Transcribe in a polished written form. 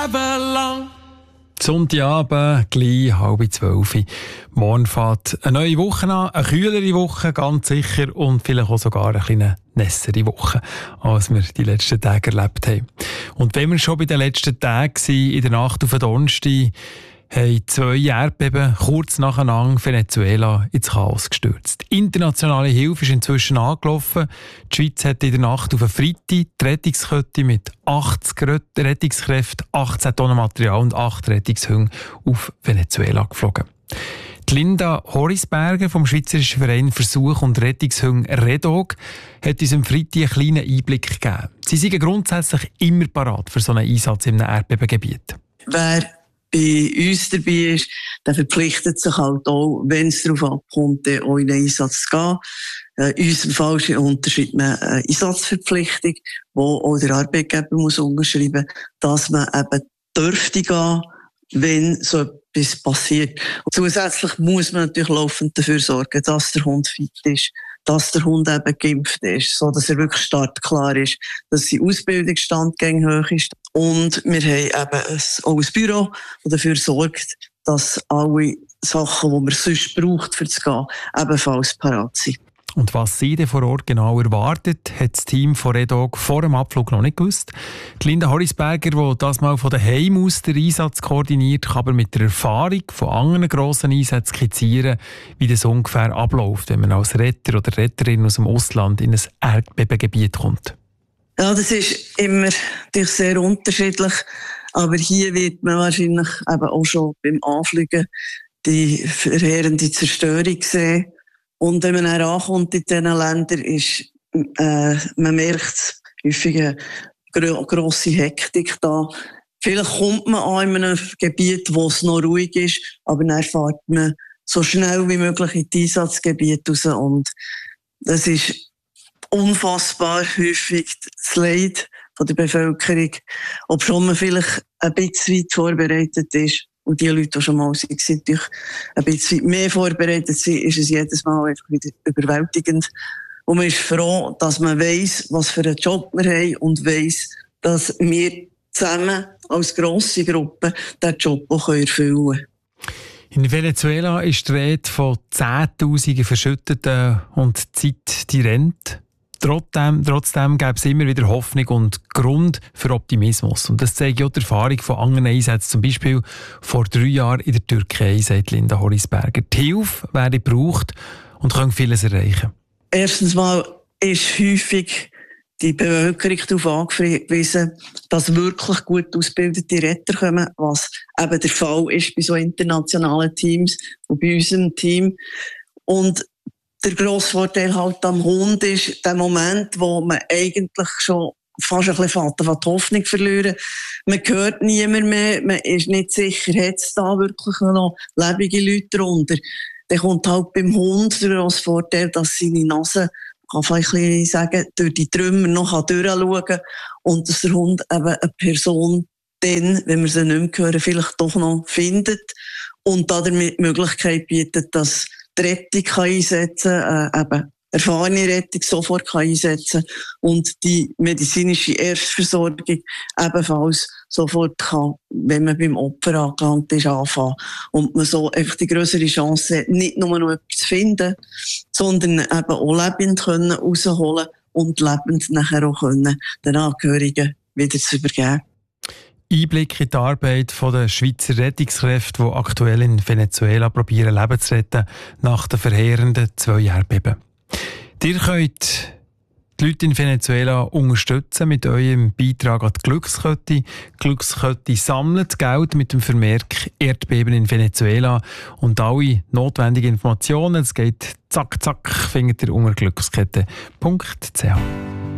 I belong. Sonntagabend, gleich 11:30. Morgen fährt eine neue Woche an, eine kühlere Woche, ganz sicher, und vielleicht auch sogar eine kleine nässere Woche, als wir die letzten Tage erlebt haben. Und wenn wir schon bei den letzten Tagen waren, in der Nacht auf den Donnerstag, haben 2 Erdbeben kurz nacheinander Venezuela ins Chaos gestürzt. Die internationale Hilfe ist inzwischen angelaufen. Die Schweiz hat in der Nacht auf den Freitag die Rettungskette mit 80 Rettungskräften, 18 Tonnen Material und 8 Rettungshunde auf Venezuela geflogen. Die Linda Horisberger vom Schweizerischen Verein Versuch und Rettungshunde REDOG hat uns am Freitag einen kleinen Einblick gegeben. Sie sind grundsätzlich immer parat für so einen Einsatz in einem Erdbebengebiet. Wer bei uns dabei ist, der verpflichtet sich halt auch, wenn es darauf ankommt, auch in den Einsatz zu gehen. In unserem Fall unterschreibt man eine Einsatzverpflichtung, wo auch der Arbeitgeber muss unterschreiben, dass man eben dürfte gehen, wenn so etwas passiert. Und zusätzlich muss man natürlich laufend dafür sorgen, dass der Hund fit ist, dass der Hund eben geimpft ist, so dass er wirklich startklar ist, dass sein Ausbildungsstand hoch ist. Und wir haben eben auch ein Büro, das dafür sorgt, dass alle Sachen, die man sonst braucht, für das Gehen, ebenfalls parat sind. Und was sie denn vor Ort genau erwartet, hat das Team von REDOG vor dem Abflug noch nicht gewusst. Die Linda Horisberger, die das mal von daheim aus den Einsatz koordiniert, kann aber mit der Erfahrung von anderen grossen Einsätzen skizzieren, wie das ungefähr abläuft, wenn man als Retter oder Retterin aus dem Ausland in ein Erdbebengebiet kommt. Ja, das ist immer natürlich sehr unterschiedlich. Aber hier wird man wahrscheinlich eben auch schon beim Anfliegen die verheerende Zerstörung sehen. Und wenn man dann ankommt in diesen Ländern, ist, man merkt häufig eine grosse Hektik da. Vielleicht kommt man an in einem Gebiet, wo es noch ruhig ist, aber dann fährt man so schnell wie möglich in die Einsatzgebiete raus. Und das ist unfassbar häufig das Leid von der Bevölkerung, obwohl man vielleicht ein bisschen weit vorbereitet ist. Und die Leute, die schon mal sind, natürlich ein bisschen mehr vorbereitet sind, ist es jedes Mal einfach wieder überwältigend. Und man ist froh, dass man weiss, was für einen Job wir haben und weiss, dass wir zusammen als grosse Gruppe diesen Job auch erfüllen können. In Venezuela ist die Rede von Zehntausenden Verschütteten und die Zeit, die rennt. Trotzdem gäbe es immer wieder Hoffnung und Grund für Optimismus. Und das zeigt auch die Erfahrung von anderen Einsätzen. Zum Beispiel vor 3 Jahren in der Türkei, sagt Linda Horisberger. Die Hilfe werde gebraucht und kann vieles erreichen. Erstens mal ist häufig die Bevölkerung darauf angewiesen, dass wirklich gut ausgebildete Retter kommen, was eben der Fall ist bei so internationalen Teams und bei unserem Team. Und der grosse Vorteil halt am Hund ist der Moment, wo man eigentlich schon fast ein bisschen die Hoffnung verlieren. Man hört niemand mehr, man ist nicht sicher, hat es da wirklich noch lebende Leute drunter. Dann kommt halt beim Hund der grosse Vorteil, dass seine Nase, kann vielleicht ein bisschen sagen, durch die Trümmer noch durchschauen kann und dass der Hund eben eine Person dann, wenn wir sie nicht mehr hören, vielleicht doch noch findet und damit die Möglichkeit bietet, dass die Rettung kann einsetzen, eben erfahrene Rettung sofort kann einsetzen und die medizinische Erstversorgung ebenfalls sofort kann, wenn man beim Opfer angelangt ist, anfangen. Und man so einfach die grössere Chance hat, nicht nur noch etwas zu finden, sondern eben auch lebend können rausholen und lebend nachher auch können den Angehörigen wieder zu übergeben. Einblick in die Arbeit der Schweizer Rettungskräfte, die aktuell in Venezuela probieren, Leben zu retten, nach den verheerenden 2 Erdbeben. Ihr könnt die Leute in Venezuela unterstützen mit eurem Beitrag an die Glückskette. Die Glückskette sammelt Geld mit dem Vermerk Erdbeben in Venezuela und alle notwendigen Informationen, es geht zack, zack, findet ihr unter glückskette.ch.